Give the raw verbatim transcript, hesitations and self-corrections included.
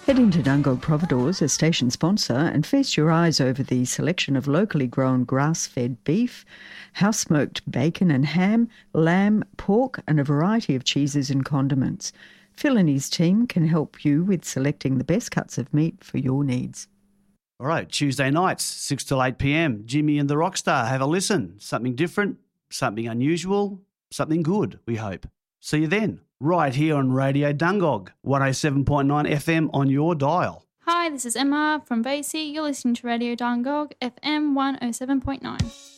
Head into Dungog Providores, a station sponsor, and feast your eyes over the selection of locally grown grass-fed beef, house-smoked bacon and ham, lamb, pork, and a variety of cheeses and condiments. Phil and his team can help you with selecting the best cuts of meat for your needs. All right, Tuesday nights, six till eight p.m, Jimmy and the Rockstar. Have a listen. Something different, something unusual, something good, we hope. See you then, right here on Radio Dungog, one oh seven point nine F M on your dial. Hi, this is Emma from Basie. You're listening to Radio Dungog, F M one oh seven point nine.